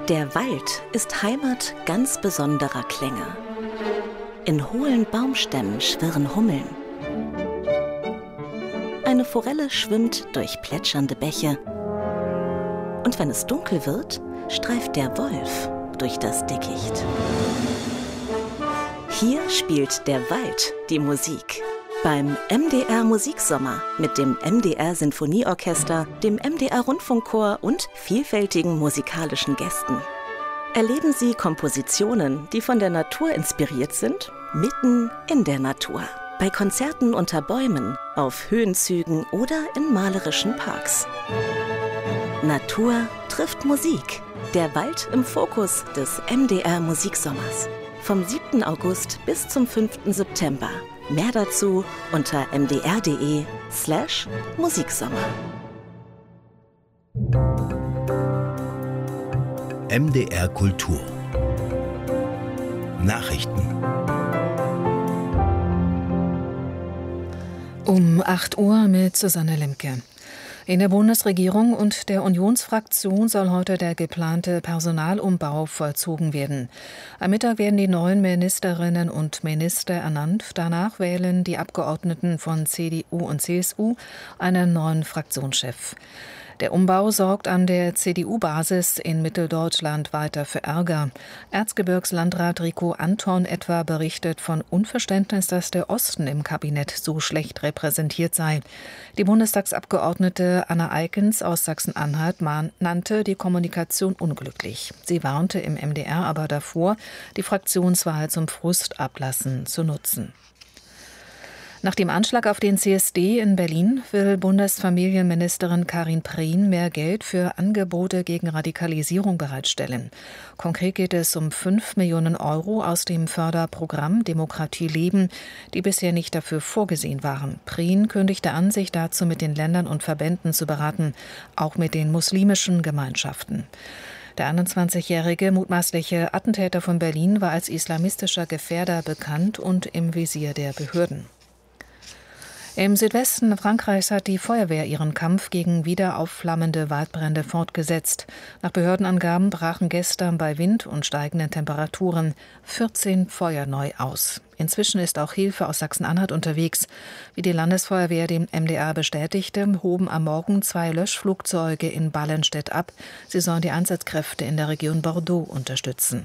Der Wald ist Heimat ganz besonderer Klänge. In hohlen Baumstämmen schwirren Hummeln. Eine Forelle schwimmt durch plätschernde Bäche. Und wenn es dunkel wird, streift der Wolf durch das Dickicht. Hier spielt der Wald die Musik. Beim MDR Musiksommer mit dem MDR Sinfonieorchester, dem MDR Rundfunkchor und vielfältigen musikalischen Gästen. Erleben Sie Kompositionen, die von der Natur inspiriert sind, mitten in der Natur. Bei Konzerten unter Bäumen, auf Höhenzügen oder in malerischen Parks. Natur trifft Musik. Der Wald im Fokus des MDR Musiksommers. Vom 7. August bis zum 5. September. Mehr dazu unter mdr.de/Musiksommer. MDR Kultur. Nachrichten. Um 8 Uhr mit Susanne Lemke. In der Bundesregierung und der Unionsfraktion soll heute der geplante Personalumbau vollzogen werden. Am Mittag werden die neuen Ministerinnen und Minister ernannt. Danach wählen die Abgeordneten von CDU und CSU einen neuen Fraktionschef. Der Umbau sorgt an der CDU-Basis in Mitteldeutschland weiter für Ärger. Erzgebirgslandrat Rico Anton etwa berichtet von Unverständnis, dass der Osten im Kabinett so schlecht repräsentiert sei. Die Bundestagsabgeordnete Anna Eikens aus Sachsen-Anhalt nannte die Kommunikation unglücklich. Sie warnte im MDR aber davor, die Fraktionswahl zum Frustablassen zu nutzen. Nach dem Anschlag auf den CSD in Berlin will Bundesfamilienministerin Karin Prien mehr Geld für Angebote gegen Radikalisierung bereitstellen. Konkret geht es um 5 Millionen Euro aus dem Förderprogramm Demokratie leben, die bisher nicht dafür vorgesehen waren. Prien kündigte an, sich dazu mit den Ländern und Verbänden zu beraten, auch mit den muslimischen Gemeinschaften. Der 21-jährige mutmaßliche Attentäter von Berlin war als islamistischer Gefährder bekannt und im Visier der Behörden. Im Südwesten Frankreichs hat die Feuerwehr ihren Kampf gegen wieder aufflammende Waldbrände fortgesetzt. Nach Behördenangaben brachen gestern bei Wind und steigenden Temperaturen 14 Feuer neu aus. Inzwischen ist auch Hilfe aus Sachsen-Anhalt unterwegs. Wie die Landesfeuerwehr dem MDR bestätigte, hoben am Morgen 2 Löschflugzeuge in Ballenstedt ab. Sie sollen die Einsatzkräfte in der Region Bordeaux unterstützen.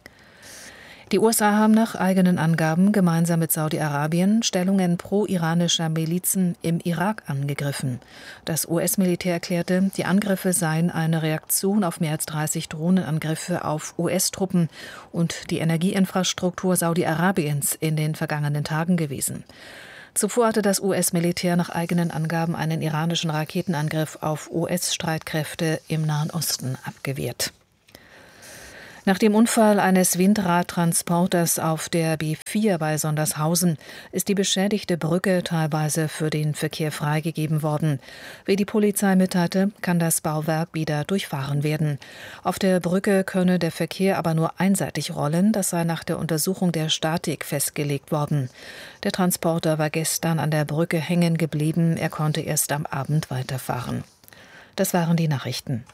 Die USA haben nach eigenen Angaben gemeinsam mit Saudi-Arabien Stellungen pro-iranischer Milizen im Irak angegriffen. Das US-Militär erklärte, die Angriffe seien eine Reaktion auf mehr als 30 Drohnenangriffe auf US-Truppen und die Energieinfrastruktur Saudi-Arabiens in den vergangenen Tagen gewesen. Zuvor hatte das US-Militär nach eigenen Angaben einen iranischen Raketenangriff auf US-Streitkräfte im Nahen Osten abgewehrt. Nach dem Unfall eines Windradtransporters auf der B4 bei Sondershausen ist die beschädigte Brücke teilweise für den Verkehr freigegeben worden. Wie die Polizei mitteilte, kann das Bauwerk wieder durchfahren werden. Auf der Brücke könne der Verkehr aber nur einseitig rollen. Das sei nach der Untersuchung der Statik festgelegt worden. Der Transporter war gestern an der Brücke hängen geblieben. Er konnte erst am Abend weiterfahren. Das waren die Nachrichten.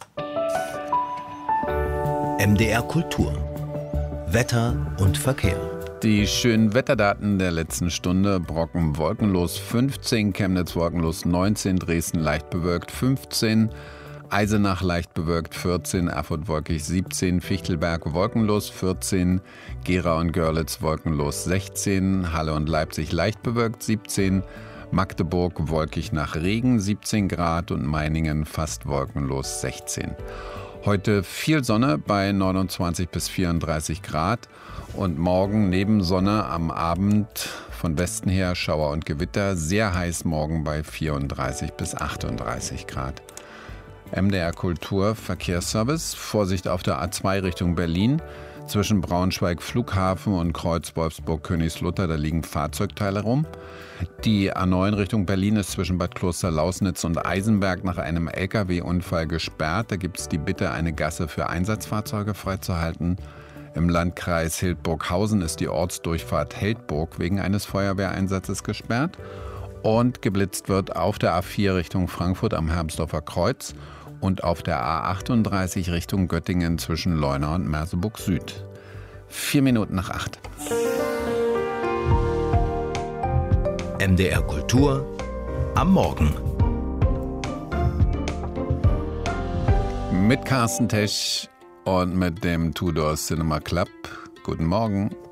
MDR Kultur. Wetter und Verkehr. Die schönen Wetterdaten der letzten Stunde: Brocken wolkenlos 15, Chemnitz wolkenlos 19, Dresden leicht bewölkt 15, Eisenach leicht bewölkt 14, Erfurt wolkig 17, Fichtelberg wolkenlos 14, Gera und Görlitz wolkenlos 16, Halle und Leipzig leicht bewölkt 17, Magdeburg wolkig nach Regen 17 Grad und Meiningen fast wolkenlos 16. Heute viel Sonne bei 29 bis 34 Grad und morgen neben Sonne am Abend von Westen her Schauer und Gewitter. Sehr heiß morgen bei 34 bis 38 Grad. MDR Kultur Verkehrsservice. Vorsicht auf der A2 Richtung Berlin. Zwischen Braunschweig Flughafen und Kreuz Wolfsburg-Königslutter, da liegen Fahrzeugteile rum. Die A9 Richtung Berlin ist zwischen Bad Kloster-Lausnitz und Eisenberg nach einem LKW-Unfall gesperrt. Da gibt es die Bitte, eine Gasse für Einsatzfahrzeuge freizuhalten. Im Landkreis Hildburghausen ist die Ortsdurchfahrt Heldburg wegen eines Feuerwehreinsatzes gesperrt. Und geblitzt wird auf der A4 Richtung Frankfurt am Hermsdorfer Kreuz und auf der A38 Richtung Göttingen zwischen Leuna und Merseburg Süd. 7:04. MDR Kultur am Morgen. Mit Carsten Tesch und mit dem Tudor Cinema Club. Guten Morgen.